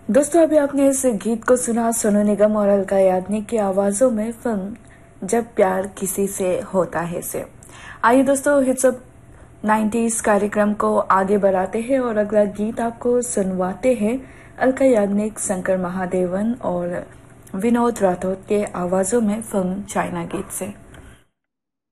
दोस्तों, अभी आपने इस गीत को सुना सोनू निगम और अलका याग्निक की आवाजों में फिल्म जब प्यार किसी से होता है से। आइए दोस्तों, हिट्स अप 90s कार्यक्रम को आगे बढ़ाते हैं और अगला गीत आपको सुनवाते हैं अलका याग्निक, शंकर महादेवन और विनोद राठौर के आवाजों में फिल्म चाइना गीत से।